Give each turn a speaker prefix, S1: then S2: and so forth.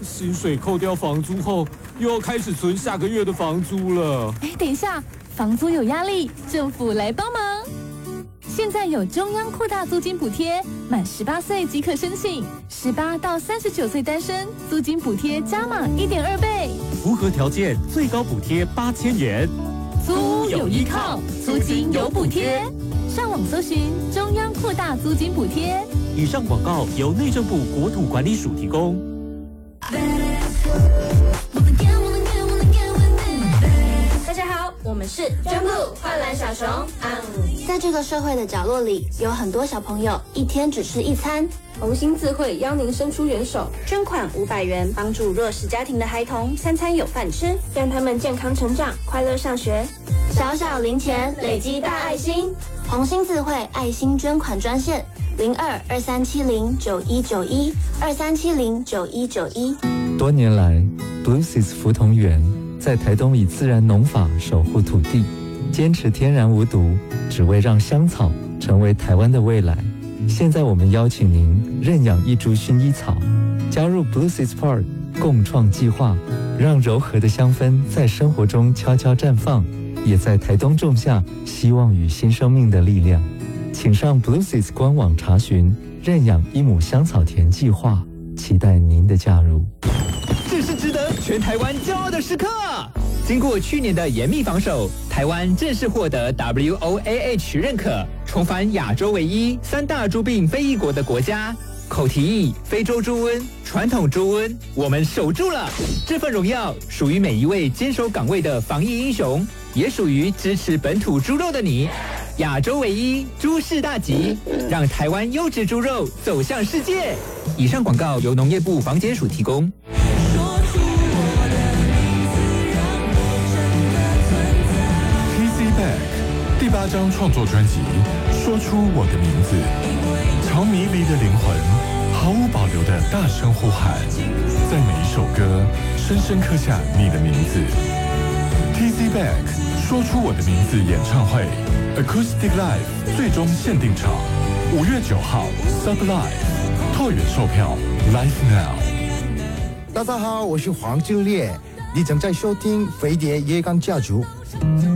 S1: 薪水扣掉房租后，又要开始存下个月的房租了。
S2: 等一下，房租有压力，政府来帮忙。现在有中央扩大租金补贴，满18岁即可申请，18到39岁单身，租金补贴加码1.2倍，
S3: 符合条件最高补贴8000元。
S2: 租有依靠，租金有补贴。上网搜寻中央扩大租金补贴。
S3: 以上广告由内政部国土管理署提供。
S4: 大家好，我们是捐部焕蓝小熊。在这个社会的角落里，有很多小朋友一天只吃一餐。红星智慧邀您伸出援手，捐款500元，帮助弱势家庭的孩童餐餐有饭吃，让他们健康成长，快乐上学。小小零钱累积大爱心，红星智慧爱心捐款专线02-2370-9191，2370-9191。
S5: 多年来 ，Bluesys 福同园在台东以自然农法守护土地，坚持天然无毒，只为让香草成为台湾的未来。现在我们邀请您认养一株薰衣草，加入 Bluesys Park 共创计划，让柔和的香氛在生活中悄悄绽放，也在台东种下希望与新生命的力量。请上 Bluesys 官网查询认养一亩香草田计划，期待您的加入。
S6: 这是值得全台湾骄傲的时刻。经过去年的严密防守，台湾正式获得 WOAH 认可，重返亚洲唯一3大猪病非裔国的国家。口蹄疫、非洲猪瘟、传统猪瘟，我们守住了。这份荣耀属于每一位坚守岗位的防疫英雄，也属于支持本土猪肉的你。亚洲唯一，猪市大吉，让台湾优质猪肉走向世界。以上广告由农业部防检署提供。
S7: 第8张创作专辑《说出我的名字》，朝迷离的灵魂毫无保留的大声呼喊，在每一首歌深深刻下你的名字。TC Back 说出我的名字演唱会 Acoustic Live 最终限定场，5月9号 Sub Live， 拓远售票 Live Now。
S8: 大家好，我是黄致列，你正在收听飞碟夜港家族。